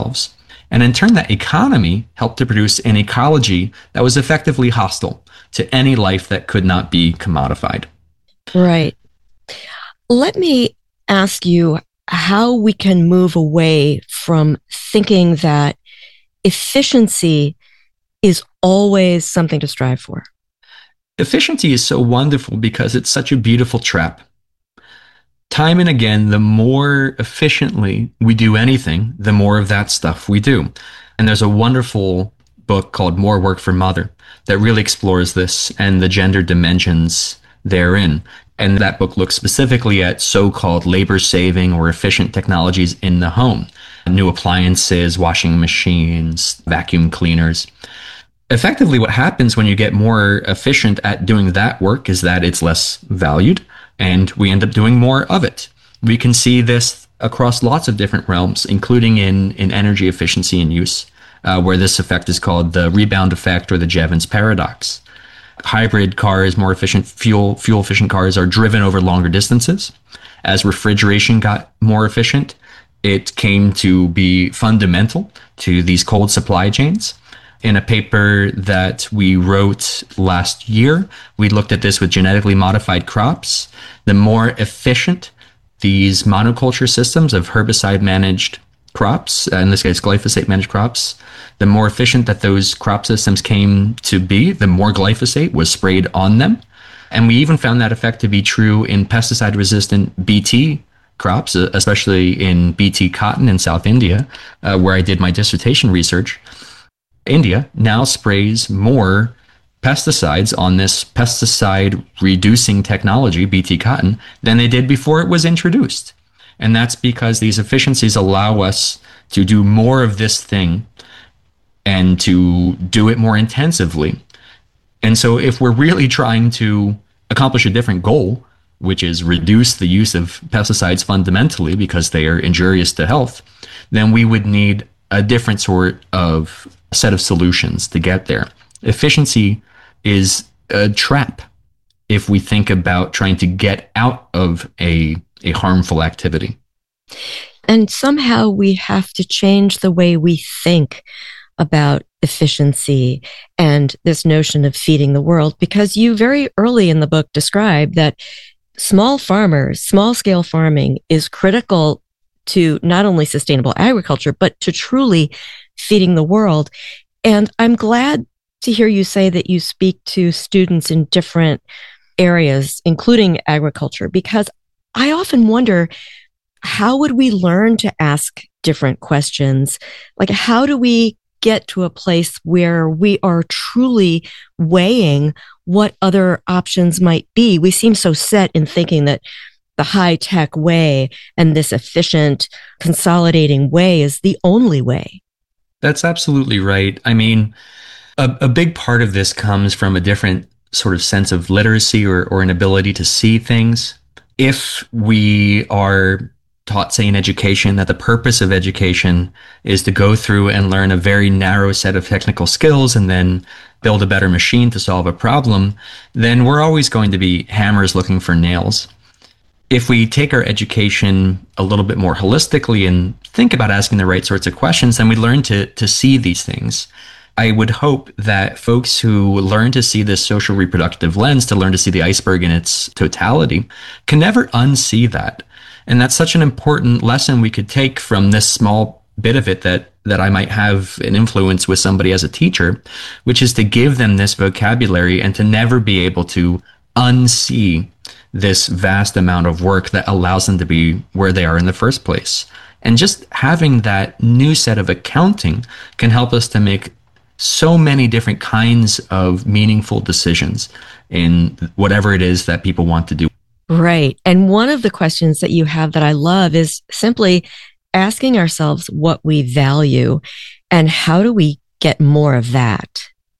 themselves. And in turn, that economy helped to produce an ecology that was effectively hostile to any life that could not be commodified. Right. Let me ask you how we can move away from thinking that efficiency is always something to strive for. Efficiency is so wonderful because it's such a beautiful trap. Time and again, the more efficiently we do anything, the more of that stuff we do. And there's a wonderful book called More Work for Mother that really explores this and the gender dimensions therein. And that book looks specifically at so-called labor-saving or efficient technologies in the home. New appliances, washing machines, vacuum cleaners. Effectively, what happens when you get more efficient at doing that work is that it's less valued, and we end up doing more of it. We can see this across lots of different realms, including in energy efficiency and use, where this effect is called the rebound effect or the Jevons paradox. Hybrid cars, more efficient fuel efficient cars are driven over longer distances. As refrigeration got more efficient, it came to be fundamental to these cold supply chains. In a paper that we wrote last year, we looked at this with genetically modified crops. The more efficient these monoculture systems of herbicide managed crops, in this case glyphosate managed crops, the more efficient that those crop systems came to be, the more glyphosate was sprayed on them. And we even found that effect to be true in pesticide resistant BT crops, especially in BT cotton in South India, where I did my dissertation research. India now sprays more pesticides on this pesticide reducing technology, BT cotton, than they did before it was introduced. And that's because these efficiencies allow us to do more of this thing and to do it more intensively. And so if we're really trying to accomplish a different goal, which is reduce the use of pesticides fundamentally because they are injurious to health, then we would need a different sort of set of solutions to get there. Efficiency is a trap if we think about trying to get out of a harmful activity. And somehow we have to change the way we think about efficiency and this notion of feeding the world, because you very early in the book describe that small farmers, small scale farming is critical to not only sustainable agriculture, but to truly feeding the world. And I'm glad to hear you say that you speak to students in different areas, including agriculture, because I often wonder, how would we learn to ask different questions? Like, how do we get to a place where we are truly weighing what other options might be? We seem so set in thinking that the high-tech way and this efficient, consolidating way is the only way. That's absolutely right. I mean, a big part of this comes from a different sort of sense of literacy or an ability to see things. If we are taught, say, in education, that the purpose of education is to go through and learn a very narrow set of technical skills and then build a better machine to solve a problem, then we're always going to be hammers looking for nails. If we take our education a little bit more holistically and think about asking the right sorts of questions, then we learn to see these things. I would hope that folks who learn to see this social reproductive lens, to learn to see the iceberg in its totality, can never unsee that. And that's such an important lesson we could take from this small bit of it that I might have an influence with somebody as a teacher, which is to give them this vocabulary and to never be able to unsee this vast amount of work that allows them to be where they are in the first place. And just having that new set of accounting can help us to make so many different kinds of meaningful decisions in whatever it is that people want to do. Right. And one of the questions that you have that I love is simply asking ourselves what we value and how do we get more of that?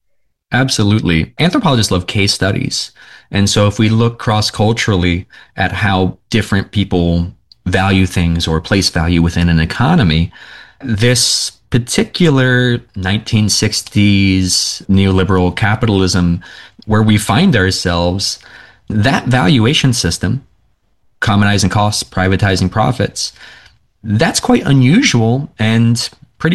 Absolutely. Anthropologists love case studies. And so if we look cross-culturally at how different people value things or place value within an economy, this particular 1960s neoliberal capitalism where we find ourselves, that valuation system, commonizing costs, privatizing profits, that's quite unusual and